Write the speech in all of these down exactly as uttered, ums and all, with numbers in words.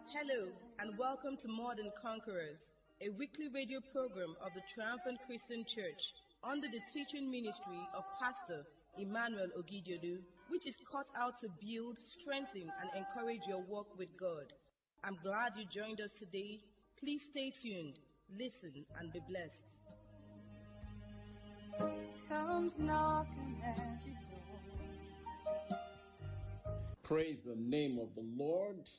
Hello, and welcome to More Than Conquerors, a weekly radio program of the Triumphant Christian Church under the teaching ministry of Pastor Emmanuel Ogidiodu, which is cut out to build, strengthen, and encourage your walk with God. I'm glad you joined us today. Please stay tuned, listen, and be blessed. Comes knocking at your door. Praise the name of the Lord.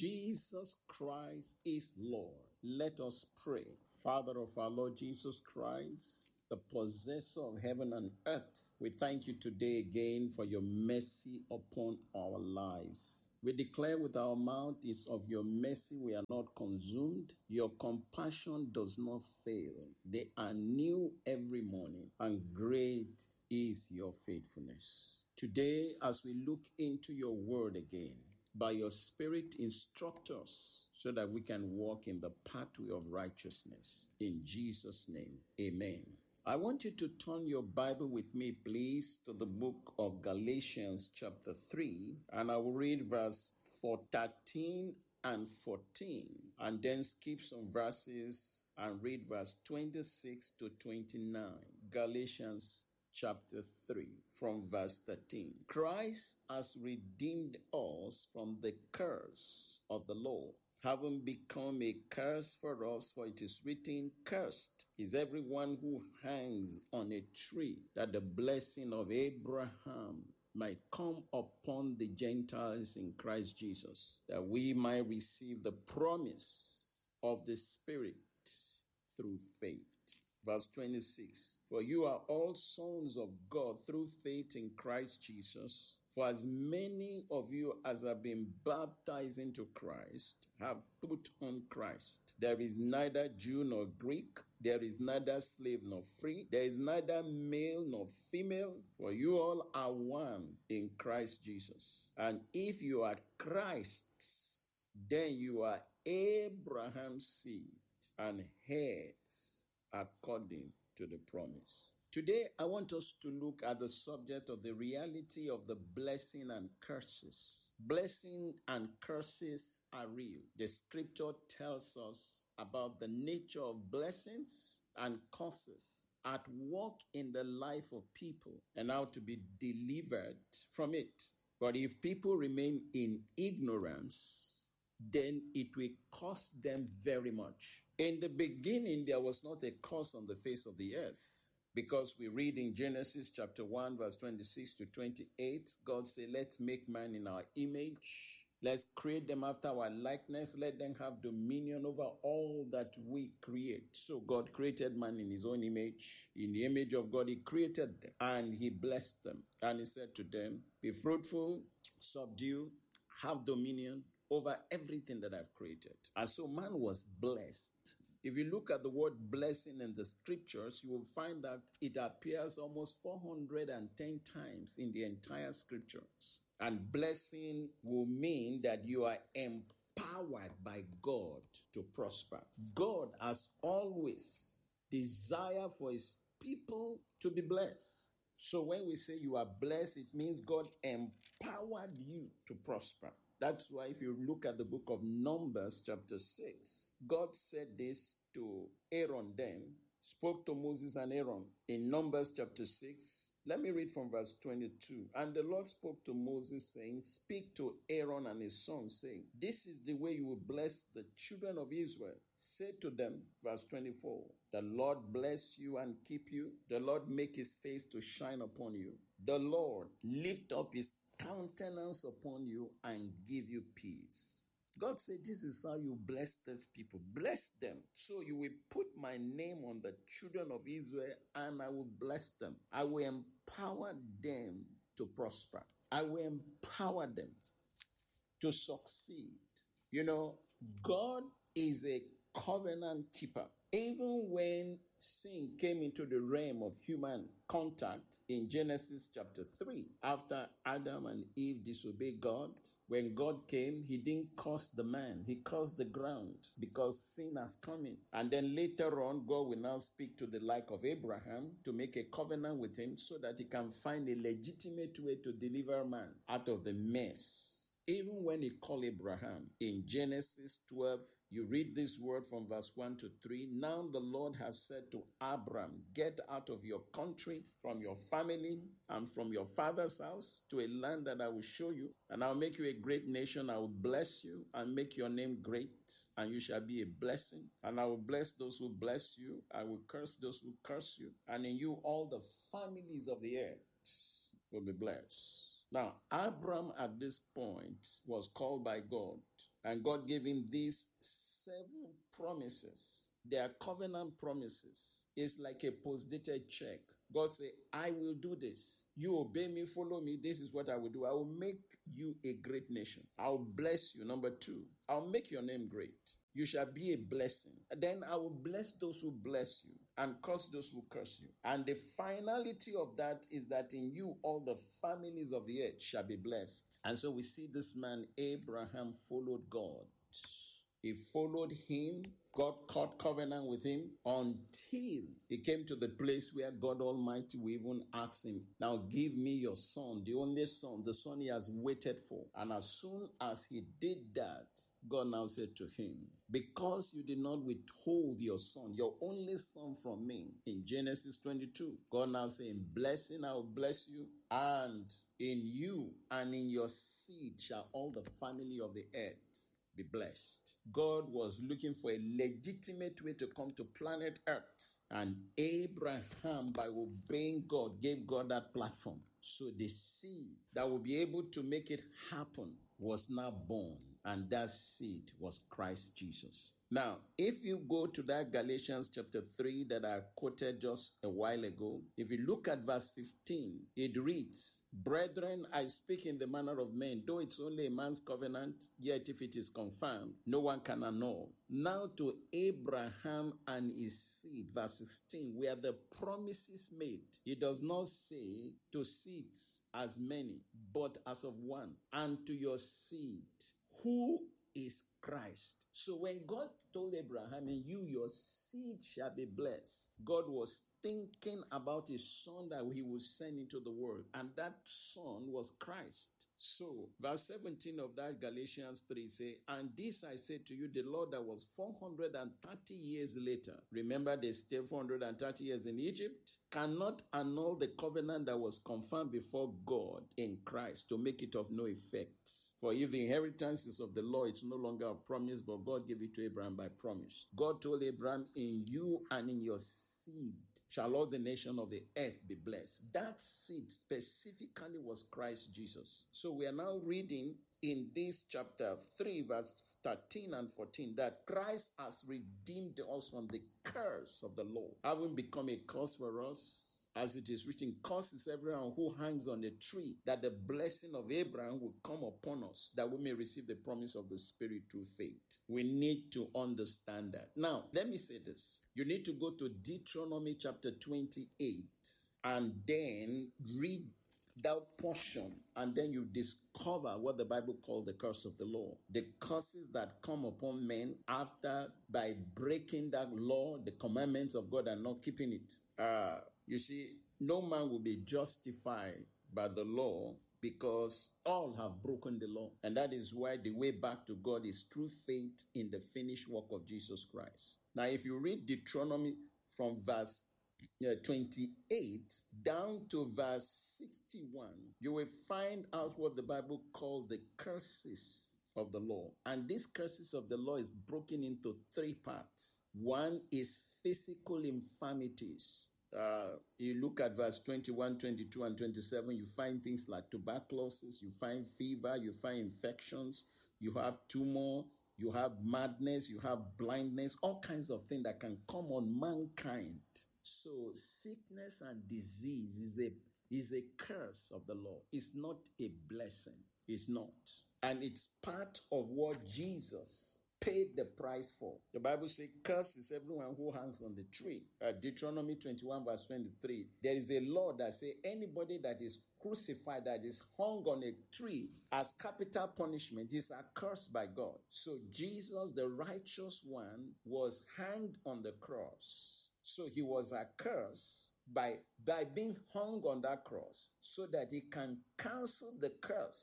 Jesus Christ is Lord. Let us pray. Father of our Lord Jesus Christ, the possessor of heaven and earth, we thank you today again for your mercy upon our lives. We declare with our mouth, it's of your mercy we are not consumed. Your compassion does not fail. They are new every morning, and great is your faithfulness. Today, as we look into your word again, by your Spirit, instruct us so that we can walk in the pathway of righteousness. In Jesus' name, amen. I want you to turn your Bible with me, please, to the book of Galatians chapter three, and I will read verse thirteen and fourteen, and then skip some verses and read verse twenty-six to twenty-nine. Galatians chapter three, from verse thirteen. Christ has redeemed us from the curse of the law, having become a curse for us, for it is written, cursed is everyone who hangs on a tree, that the blessing of Abraham might come upon the Gentiles in Christ Jesus, that we might receive the promise of the Spirit through faith. Verse twenty-six, for you are all sons of God through faith in Christ Jesus. For as many of you as have been baptized into Christ have put on Christ. There is neither Jew nor Greek. There is neither slave nor free. There is neither male nor female. For you all are one in Christ Jesus. And if you are Christ's, then you are Abraham's seed and heirs according to the promise. Today, I want us to look at the subject of the reality of the blessing and curses. Blessing and curses are real. The scripture tells us about the nature of blessings and curses at work in the life of people and how to be delivered from it. But if people remain in ignorance, then it will cost them very much. In the beginning, there was not a curse on the face of the earth, because we read in Genesis chapter one, verse twenty-six to twenty-eight, God said, let's make man in our image. Let's create them after our likeness. Let them have dominion over all that we create. So God created man in his own image. In the image of God, he created them, and he blessed them. And he said to them, be fruitful, subdue, have dominion over everything that I've created. And so man was blessed. If you look at the word blessing in the scriptures, you will find that it appears almost four hundred ten times in the entire scriptures. And blessing will mean that you are empowered by God to prosper. God has always desired for his people to be blessed. So when we say you are blessed, it means God empowered you to prosper. That's why if you look at the book of Numbers chapter six, God said this to Aaron then, spoke to Moses and Aaron in Numbers chapter six. Let me read from verse twenty-two. And the Lord spoke to Moses saying, speak to Aaron and his sons saying, this is the way you will bless the children of Israel. Say to them, verse twenty-four, the Lord bless you and keep you. The Lord make his face to shine upon you. The Lord lift up his countenance upon you and give you peace. God said, this is how you bless these people. Bless them. So you will put my name on the children of Israel and I will bless them. I will empower them to prosper. I will empower them to succeed. You know, God is a covenant keeper. Even when sin came into the realm of human contact in Genesis chapter three, after Adam and Eve disobeyed God, when God came, he didn't curse the man, he cursed the ground because sin has come in. And then later on, God will now speak to the like of Abraham to make a covenant with him so that he can find a legitimate way to deliver man out of the mess Even when he called Abraham in Genesis twelve, you read this word from verse one to three. Now the Lord has said to Abram, get out of your country, from your family, and from your father's house to a land that I will show you, and I'll make you a great nation. I will bless you and make your name great, and you shall be a blessing. And I will bless those who bless you. I will curse those who curse you. And in you all the families of the earth will be blessed. Now, Abram at this point was called by God, and God gave him these seven promises. They are covenant promises. It's like a post-dated check. God said, I will do this. You obey me, follow me. This is what I will do. I will make you a great nation. I'll bless you. Number two, I'll make your name great. You shall be a blessing. Then I will bless those who bless you and curse those who curse you. And the finality of that is that in you all the families of the earth shall be blessed. And so we see this man, Abraham, followed God. He followed him. God cut covenant with him until he came to the place where God Almighty will even ask him, now give me your son, the only son, the son he has waited for. And as soon as he did that, God now said to him, because you did not withhold your son, your only son from me, in Genesis twenty-two, God now saying, blessing, I will bless you, and in you and in your seed shall all the family of the earth be blessed. God was looking for a legitimate way to come to planet Earth. And Abraham, by obeying God, gave God that platform. So the seed that will be able to make it happen was now born. And that seed was Christ Jesus. Now, if you go to that Galatians chapter three that I quoted just a while ago, if you look at verse fifteen, it reads, brethren, I speak in the manner of men, though it's only a man's covenant, yet if it is confirmed, no one can annul. Now to Abraham and his seed, verse sixteen, where the promises made, it does not say to seeds as many, but as of one, and to your seed, who is Christ. So when God told Abraham, in you your seed shall be blessed, God was thinking about his son that he would send into the world, and that son was Christ. So, verse seventeen of that Galatians three say, and this I say to you, the Lord that was four hundred thirty years later, remember they stayed four hundred thirty years in Egypt, cannot annul the covenant that was confirmed before God in Christ to make it of no effect. For if the inheritance is of the law, it's no longer of promise, but God gave it to Abraham by promise. God told Abraham, in you and in your seed shall all the nation of the earth be blessed. That seed specifically was Christ Jesus. So we are now reading in this chapter three, verse thirteen and fourteen, that Christ has redeemed us from the curse of the law, having become a curse for us. As it is written, cursed is everyone who hangs on a tree, that the blessing of Abraham will come upon us, that we may receive the promise of the Spirit through faith. We need to understand that. Now, let me say this. You need to go to Deuteronomy chapter twenty-eight and then read that portion, and then you discover what the Bible called the curse of the law. The curses that come upon men after, by breaking that law, the commandments of God, and not keeping it. Uh, you see, no man will be justified by the law, because all have broken the law. And that is why the way back to God is through faith in the finished work of Jesus Christ. Now, if you read Deuteronomy from verse Uh, twenty-eight down to verse sixty-one, you will find out what the Bible called the curses of the law. And these curses of the law is broken into three parts. One is physical infirmities. Uh, you look at verse twenty-one, twenty-two, and twenty-seven, you find things like tuberculosis, you find fever, you find infections, you have tumor, you have madness, you have blindness, all kinds of things that can come on mankind. So sickness and disease is a, is a curse of the law. It's not a blessing. It's not. And it's part of what Jesus paid the price for. The Bible says, cursed is everyone who hangs on the tree. Uh, Deuteronomy twenty-one verse twenty-three. There is a law that says anybody that is crucified, that is hung on a tree as capital punishment, is accursed by God. So Jesus, the righteous one, was hanged on the cross. So he was accursed by, by being hung on that cross, so that he can cancel the curse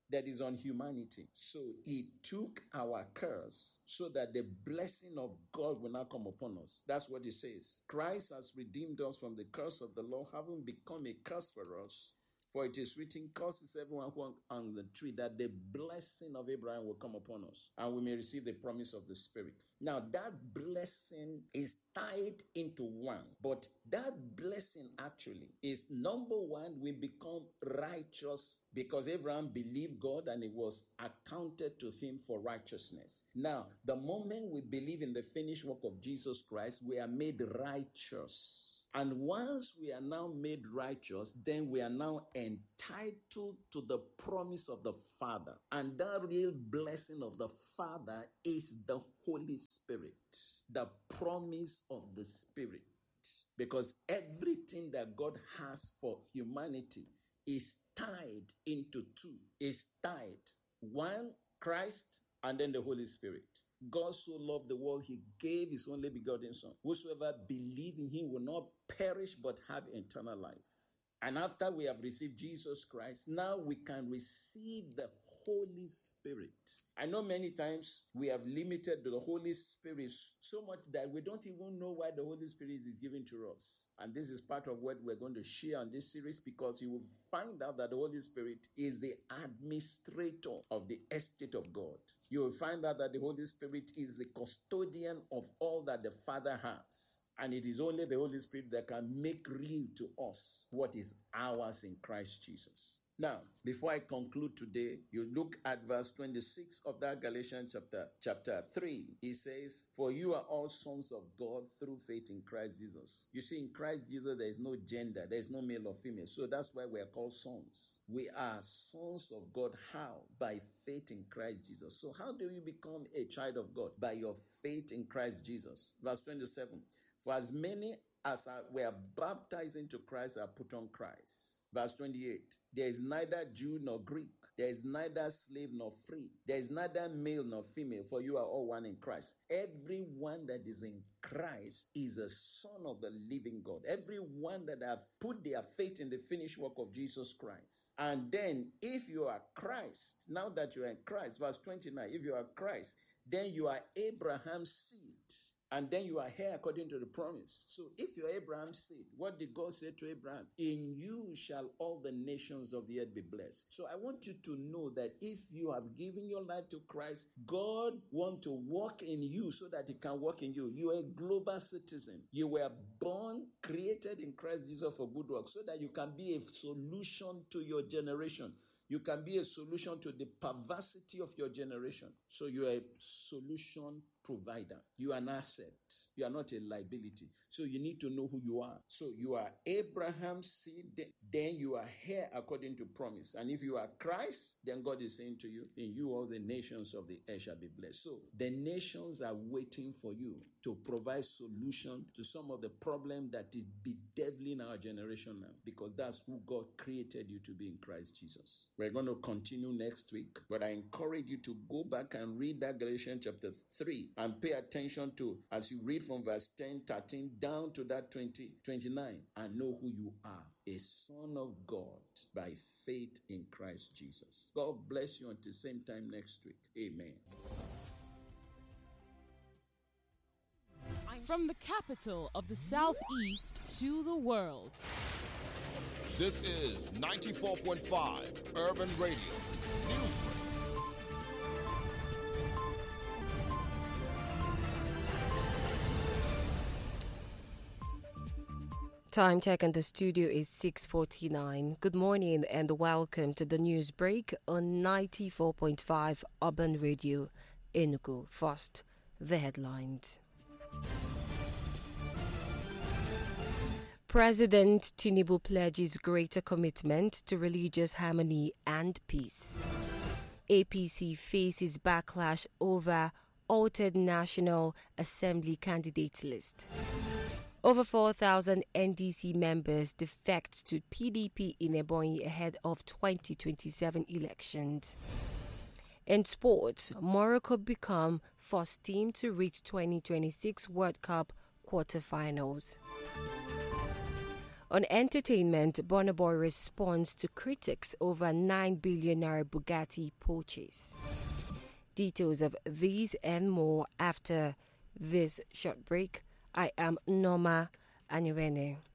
that is on humanity. So he took our curse so that the blessing of God will not come upon us. That's what it says. Christ has redeemed us from the curse of the law, having become a curse for us. For it is written, cursed is everyone who hung on the tree, that the blessing of Abraham will come upon us, and we may receive the promise of the Spirit. Now, that blessing is tied into one, but that blessing actually is, number one, we become righteous because Abraham believed God and it was accounted to him for righteousness. Now, the moment we believe in the finished work of Jesus Christ, we are made righteous. And once we are now made righteous, then we are now entitled to the promise of the Father. And that real blessing of the Father is the Holy Spirit, the promise of the Spirit. Because everything that God has for humanity is tied into two. Is tied. One, Christ, and then the Holy Spirit. God so loved the world, he gave his only begotten Son. Whosoever believe in him will not perish but have eternal life. And after we have received Jesus Christ, now we can receive the Holy Spirit. I know many times we have limited the Holy Spirit so much that we don't even know why the Holy Spirit is given to us. And this is part of what we're going to share on this series, because you will find out that the Holy Spirit is the administrator of the estate of God. You will find out that the Holy Spirit is the custodian of all that the Father has. And it is only the Holy Spirit that can make real to us what is ours in Christ Jesus. Now, before I conclude today, you look at verse twenty-six of that Galatians chapter, chapter three. It says, for you are all sons of God through faith in Christ Jesus. You see, in Christ Jesus, there is no gender. There is no male or female. So that's why we are called sons. We are sons of God. How? By faith in Christ Jesus. So how do you become a child of God? By your faith in Christ Jesus. Verse twenty-seven. For as many as are, were baptized into Christ are put on Christ. Verse twenty-eight. There is neither Jew nor Greek. There is neither slave nor free. There is neither male nor female, for you are all one in Christ. Everyone that is in Christ is a son of the living God. Everyone that have put their faith in the finished work of Jesus Christ. And then if you are Christ, now that you are in Christ, verse twenty-nine, if you are Christ, then you are Abraham's seed. And then you are here according to the promise. So if you're Abraham's seed, what did God say to Abraham? In you shall all the nations of the earth be blessed. So I want you to know that if you have given your life to Christ, God wants to work in you so that he can work in you. You are a global citizen. You were born, created in Christ Jesus for good work, so that you can be a solution to your generation. You can be a solution to the perversity of your generation. So you are a solution provider. You are an asset. You are not a liability. So you need to know who you are. So you are Abraham's seed, then you are here according to promise. And if you are Christ, then God is saying to you, in you all the nations of the earth shall be blessed. So the nations are waiting for you to provide solution to some of the problem that is bedeviling our generation now, because that's who God created you to be in Christ Jesus. We're going to continue next week, but I encourage you to go back and read that Galatians chapter three and pay attention to, as you read from verse ten, thirteen down to that twenty, twenty-nine, and know who you are, a son of God by faith in Christ Jesus. God bless you until same time next week. Amen. From the capital of the Southeast to the world. This is ninety-four point five Urban Radio Newsbreak. Time check in the studio is six forty-nine. Good morning and welcome to the news break on ninety-four point five Urban Radio Enugu. First, the headlines. President Tinubu pledges greater commitment to religious harmony and peace. A P C faces backlash over altered National Assembly candidates list. Over four thousand N D C members defect to P D P in Ebonyi ahead of twenty twenty-seven elections. In sports, Morocco become first team to reach twenty twenty-six World Cup quarterfinals. On entertainment, Burna Boy responds to critics over nine billion naira Bugatti purchase. Details of these and more after this short break. I am Norma Anyuene.